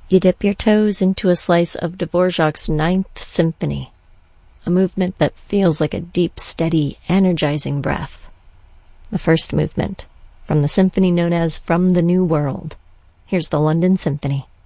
You dip your toes into a slice of Dvorak's Ninth Symphony, a movement that feels like a deep, steady, energizing breath. The first movement, from the symphony known as From the New World. Here's the London Symphony.